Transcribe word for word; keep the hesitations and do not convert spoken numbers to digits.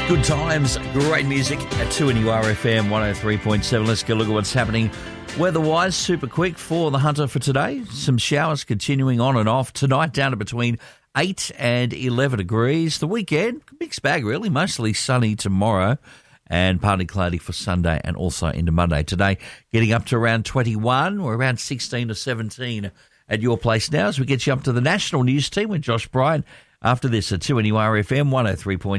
Good times, great music at two N U R F M one oh three point seven. Let's go look at what's happening weather-wise super quick for the Hunter for today. Some showers continuing on and off tonight, down to between eight and eleven degrees. The weekend, mixed bag really, mostly sunny tomorrow and partly cloudy for Sunday and also into Monday. Today, getting up to around twenty-one or around sixteen to seventeen at your place now as we get you up to the national news team with Josh Bryant after this at two N U R F M one oh three point seven.